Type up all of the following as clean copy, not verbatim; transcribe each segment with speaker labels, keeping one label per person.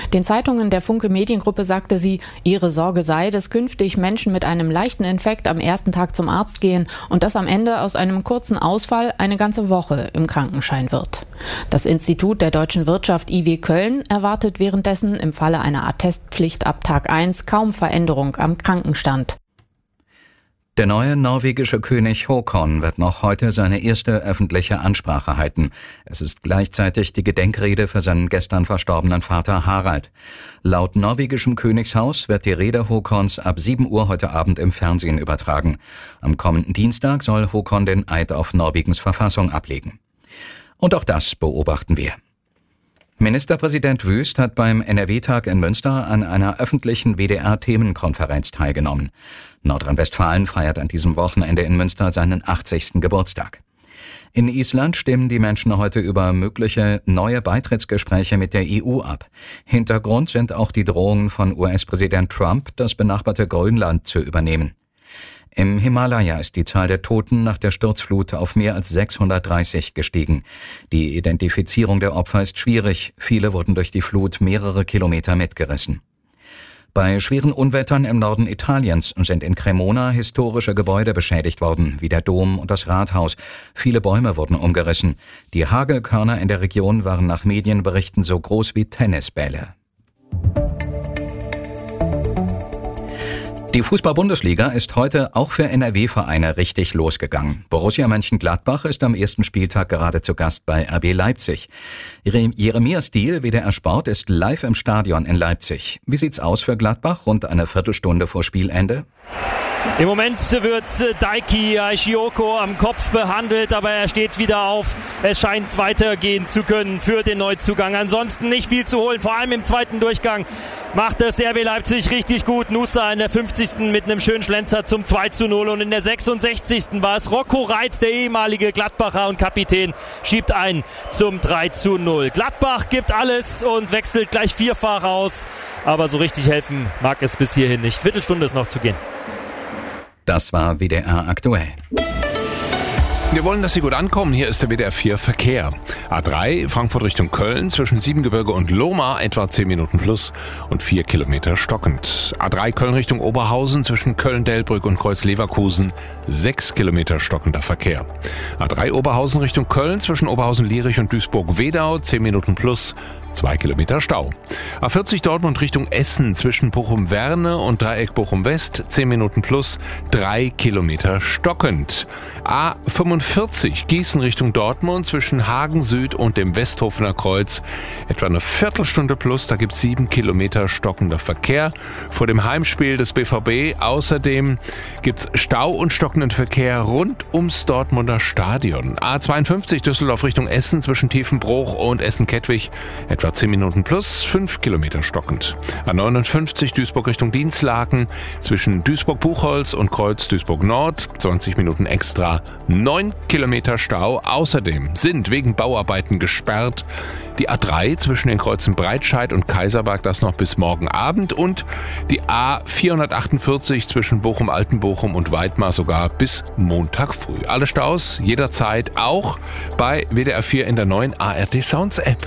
Speaker 1: Den Zeitungen der Funke Mediengruppe sagte sie, ihre Sorge sei, dass künftig Menschen mit einem leichten Infekt am ersten Tag zum Arzt gehen und das am Ende aus einem kurzen Ausfall eine ganze Woche im Krankenschein wird. Das Institut der deutschen Wirtschaft IW Köln erwartet währenddessen im Falle einer Attestpflicht ab Tag 1 kaum Veränderung am Krankenstand.
Speaker 2: Der neue norwegische König Håkon wird noch heute seine erste öffentliche Ansprache halten. Es ist gleichzeitig die Gedenkrede für seinen gestern verstorbenen Vater Harald. Laut norwegischem Königshaus wird die Rede Håkons ab 7 Uhr heute Abend im Fernsehen übertragen. Am kommenden Dienstag soll Håkon den Eid auf Norwegens Verfassung ablegen. Und auch das beobachten wir. Ministerpräsident Wüst hat beim NRW-Tag in Münster an einer öffentlichen WDR-Themenkonferenz teilgenommen. Nordrhein-Westfalen feiert an diesem Wochenende in Münster seinen 80. Geburtstag. In Island stimmen die Menschen heute über mögliche neue Beitrittsgespräche mit der EU ab. Hintergrund sind auch die Drohungen von US-Präsident Trump, das benachbarte Grönland zu übernehmen. Im Himalaya ist die Zahl der Toten nach der Sturzflut auf mehr als 630 gestiegen. Die Identifizierung der Opfer ist schwierig. Viele wurden durch die Flut mehrere Kilometer mitgerissen. Bei schweren Unwettern im Norden Italiens sind in Cremona historische Gebäude beschädigt worden, wie der Dom und das Rathaus. Viele Bäume wurden umgerissen. Die Hagelkörner in der Region waren nach Medienberichten so groß wie Tennisbälle. Die Fußball-Bundesliga ist heute auch für NRW-Vereine richtig losgegangen. Borussia Mönchengladbach ist am ersten Spieltag gerade zu Gast bei RB Leipzig. Jeremia Stiel, WDR Sport, ist live im Stadion in Leipzig. Wie sieht's aus für Gladbach rund eine Viertelstunde vor Spielende?
Speaker 3: Im Moment wird Daiki Shioko am Kopf behandelt, aber er steht wieder auf. Es scheint weitergehen zu können für den Neuzugang. Ansonsten nicht viel zu holen, vor allem im zweiten Durchgang macht das RB Leipzig richtig gut. Nusa in der 50. mit einem schönen Schlenzer zum 2:0 und in der 66. war es Rocco Reitz, der ehemalige Gladbacher und Kapitän, schiebt ein zum 3:0. Gladbach gibt alles und wechselt gleich vierfach aus, aber so richtig helfen mag es bis hierhin nicht. Viertelstunde ist noch zu gehen.
Speaker 2: Das war WDR aktuell.
Speaker 4: Wir wollen, dass Sie gut ankommen. Hier ist der WDR 4 Verkehr. A3 Frankfurt Richtung Köln zwischen Siebengebirge und Lohmar etwa 10 Minuten plus und 4 Kilometer stockend. A3 Köln Richtung Oberhausen zwischen Köln-Delbrück und Kreuz-Leverkusen 6 Kilometer stockender Verkehr. A3 Oberhausen Richtung Köln zwischen Oberhausen-Lierich und Duisburg-Wedau 10 Minuten plus 2 Kilometer Stau. A40 Dortmund Richtung Essen zwischen Bochum-Werne und Dreieck Bochum-West 10 Minuten plus 3 Kilometer stockend. A45 Gießen Richtung Dortmund zwischen Hagen Süd und dem Westhofener Kreuz etwa eine Viertelstunde plus, da gibt es 7 Kilometer stockender Verkehr vor dem Heimspiel des BVB. Außerdem gibt es Stau und stockenden Verkehr rund ums Dortmunder Stadion. A52 Düsseldorf Richtung Essen zwischen Tiefenbruch und Essen-Kettwig etwa 10 Minuten plus 5 Kilometer stockend. A59 Duisburg Richtung Dienstlaken zwischen Duisburg-Buchholz und Kreuz Duisburg-Nord 20 Minuten extra 9 Kilometer Stau. Außerdem sind wegen Bauarbeiten gesperrt die A3 zwischen den Kreuzen Breitscheid und Kaiserberg, das noch bis morgen Abend, und die A448 zwischen Bochum-Altenbochum und Weidmar sogar bis Montag früh. Alle Staus jederzeit auch bei WDR 4 in der neuen ARD Sounds App.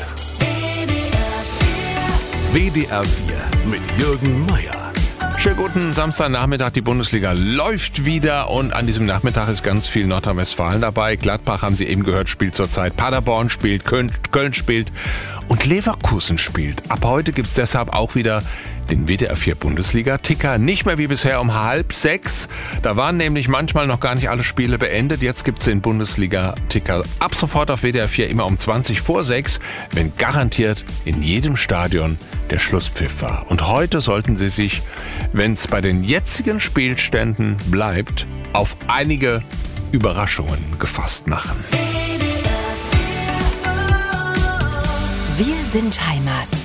Speaker 5: WDR 4 mit Jürgen Meier.
Speaker 4: Schönen guten Samstagnachmittag, die Bundesliga läuft wieder und an diesem Nachmittag ist ganz viel Nordrhein-Westfalen dabei. Gladbach, haben Sie eben gehört, spielt zurzeit, Paderborn spielt, Köln spielt und Leverkusen spielt. Ab heute gibt's deshalb auch wieder den WDR 4 Bundesliga-Ticker. Nicht mehr wie bisher um 5:30. Da waren nämlich manchmal noch gar nicht alle Spiele beendet. Jetzt gibt's den Bundesliga-Ticker ab sofort auf WDR 4 immer um 6:20, wenn garantiert in jedem Stadion der Schlusspfiff war. Und heute sollten Sie sich, wenn es bei den jetzigen Spielständen bleibt, auf einige Überraschungen gefasst machen.
Speaker 6: Wir sind Heimat.